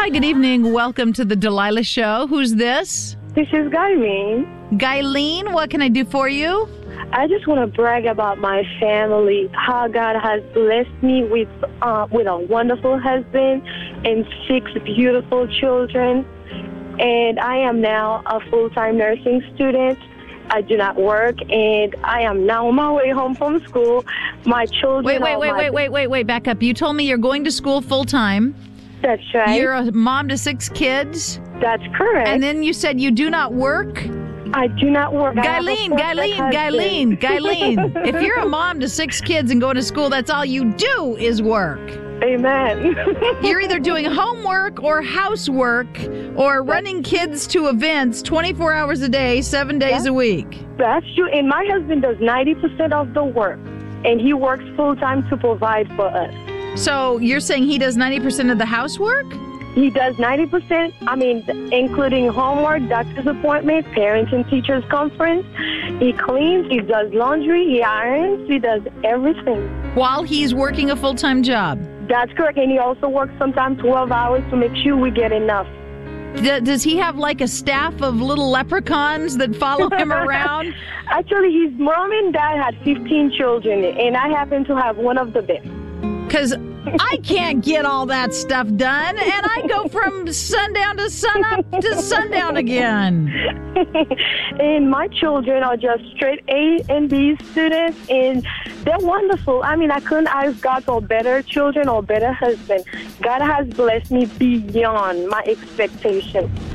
Hi, good evening. Welcome to the Delilah Show. Who's this? This is Guyleen. Guyleen, what can I do for you? I just want to brag about my family, how God has blessed me with a wonderful husband and 6 beautiful children. And I am now a full-time nursing student. I do not work, and I am now on my way home from school. My children Wait, back up. You told me you're going to school full-time. That's right. You're a mom to 6 kids. That's correct. And then you said you do not work? I do not work. Guyleen. If you're a mom to 6 kids and going to school, that's all you do is work. Amen. You're either doing homework or housework or running kids to events 24 hours a day, 7 days a week. That's true. And my husband does 90% of the work, and he works full-time to provide for us. So you're saying he does 90% of the housework? He does 90%, including homework, doctor's appointment, parents and teachers conference. He cleans, he does laundry, he irons, he does everything. While he's working a full-time job? That's correct. And he also works sometimes 12 hours to make sure we get enough. Does he have like a staff of little leprechauns that follow him around? Actually, his mom and dad had 15 children, and I happen to have one of the best. Because I can't get all that stuff done, and I go from sundown to sunup to sundown again. And my children are just straight A and B students, and they're wonderful. I couldn't ask God for better children or better husband. God has blessed me beyond my expectations.